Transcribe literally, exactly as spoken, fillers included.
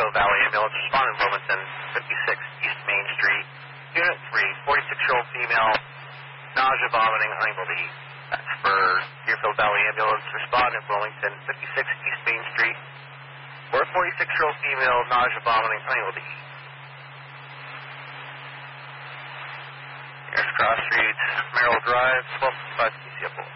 Deerfield Valley Ambulance, responding to Wilmington, fifty-six East Main Street. Unit three, forty-six-year-old female, nausea, vomiting, unable to eat. That's for Deerfield Valley Ambulance, responding to Wilmington, fifty-six East Main Street. For a forty-six-year-old female, nausea, vomiting, unable to eat. Here's Cross Street, Merrill Drive, twelve fifty-five P C F.